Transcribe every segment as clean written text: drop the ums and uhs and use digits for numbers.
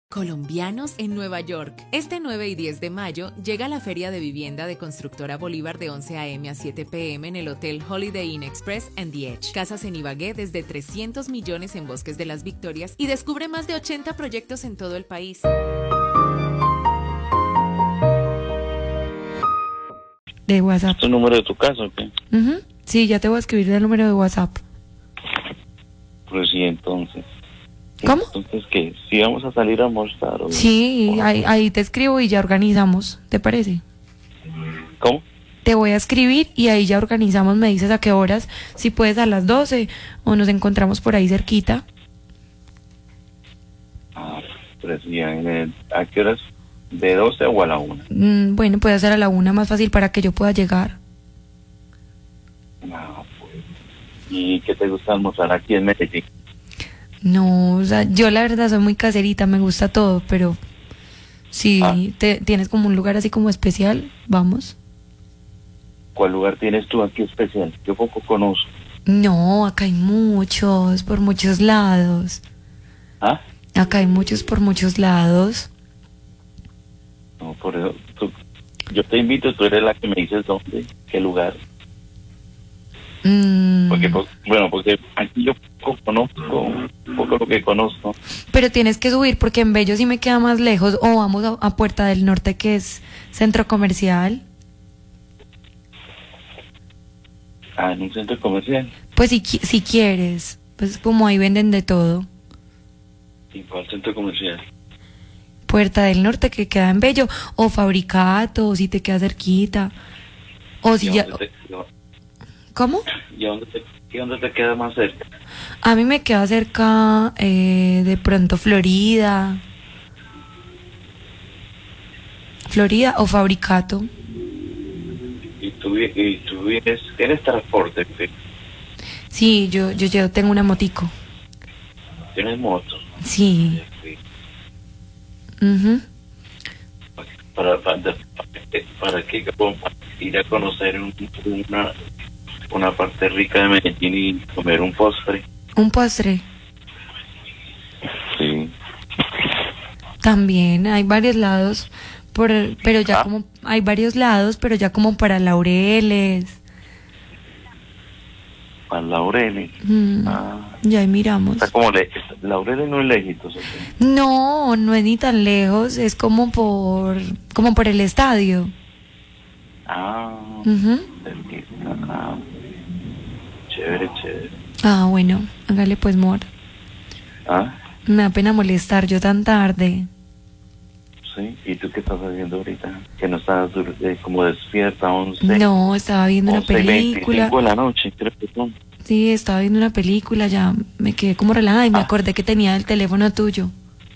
Colombianos en Nueva York. Este 9 y 10 de mayo llega la Feria de Vivienda de Constructora Bolívar de 11 a.m. a 7 p.m. en el Hotel Holiday Inn Express and The Edge. Casas en Ibagué desde 300 millones en Bosques de las Victorias y descubre más de 80 proyectos en todo el país. De WhatsApp. ¿Es tu número de tu casa o qué? Sí, ya te voy a escribir el número de WhatsApp. Pues sí, entonces. ¿Cómo? Entonces, ¿qué? ¿Si vamos a salir a almorzar? Sí, ahí te escribo y ya organizamos, ¿te parece? ¿Cómo? Te voy a escribir y ahí ya organizamos, me dices a qué horas, si puedes a las 12 o nos encontramos por ahí cerquita. Pues sí, ¿a qué horas? ¿De 12 o a la 1? Bueno, puede ser a la 1 más fácil para que yo pueda llegar. No, pues. ¿Y qué te gusta almorzar aquí en Medellín? No, o sea, yo la verdad soy muy caserita, me gusta todo, pero si tienes como un lugar así como especial, vamos. ¿Cuál lugar tienes tú aquí especial? Yo poco conozco. No, acá hay muchos, por muchos lados. ¿Ah? Acá hay muchos por muchos lados. No, por eso, yo te invito, tú eres la que me dices dónde, qué lugar. Porque aquí yo poco conozco, poco lo que conozco. Pero tienes que subir porque en Bello sí me queda más lejos, o vamos a Puerta del Norte, que es centro comercial. En un centro comercial. Pues si quieres, pues como ahí venden de todo. ¿Y cuál centro comercial? Puerta del Norte, que queda en Bello, o Fabricato, o si te queda cerquita, o si ya... ¿Cómo? ¿Y dónde te queda más cerca? A mí me queda cerca, de pronto Florida o Fabricato. ¿Y tú tienes transporte? Sí, yo tengo una motico. ¿Tienes moto? Sí. Sí. Mhm. ¿Para qué? Para ir a conocer una parte rica de Medellín y comer un postre. ¿Un postre? Sí. También hay varios lados, pero ya como hay varios lados, pero ya como para Laureles. Para Laureles. Ya ahí miramos. Está como Laureles no es lejitos. ¿Sí? No es ni tan lejos, es como por el estadio. Cerquita. Chévere. Bueno, hágale pues, mor. Me da pena molestar yo tan tarde. Sí, ¿y tú qué estás haciendo ahorita? Que no estás como despierta, 11. No, estaba viendo una película. 11:25 de la noche, creo que son. Sí, estaba viendo una película, ya me quedé como relajada y me acordé que tenía el teléfono tuyo.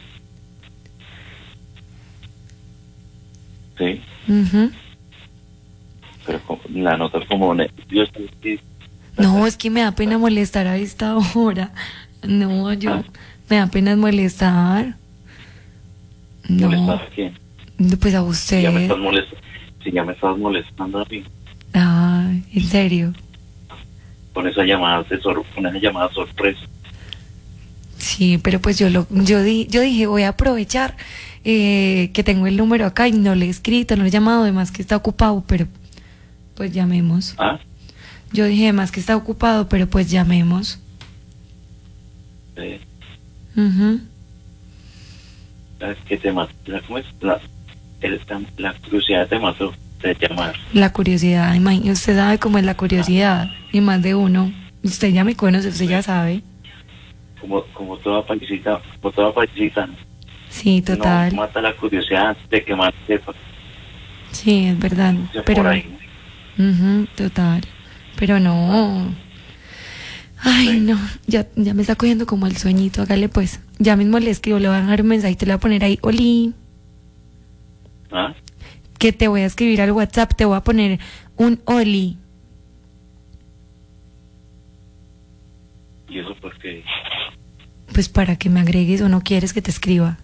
Sí. Mhm. Pero la notas como nerviosa. No, es que me da pena molestar a esta hora. No, me da pena molestar. No. ¿Molestar a quién? Pues a usted. Si ya me estás molestando a mí. ¿En serio? Con esa llamada sorpresa. Sí, pero pues yo dije, voy a aprovechar que tengo el número acá y no le he escrito, no le he llamado, además que está ocupado, pero pues llamemos. Yo dije, además que está ocupado, pero pues llamemos. Sí. ¿Sabes qué te mató? ¿Cómo es? La curiosidad te mató de llamar. La curiosidad, usted sabe cómo es la curiosidad, y más de uno. Usted ya me conoce, usted ya sabe. Como toda paisita. Sí, total. No, mata la curiosidad de que más sepa. Sí, es verdad. Pero total. Pero no. Ay, no. Ya me está cogiendo como el sueñito. Hágale pues. Ya mismo le escribo, le voy a dejar un mensaje y te lo voy a poner ahí. Oli. Que te voy a escribir al WhatsApp, te voy a poner un Oli. ¿Y eso por qué? Pues para que me agregues, o no quieres que te escriba.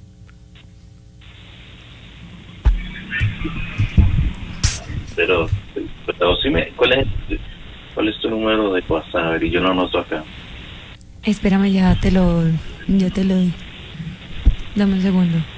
Pero sí ¿cuál es tu número de WhatsApp? A ver, y yo lo anoto acá. Espérame, ya te lo doy. Dame un segundo.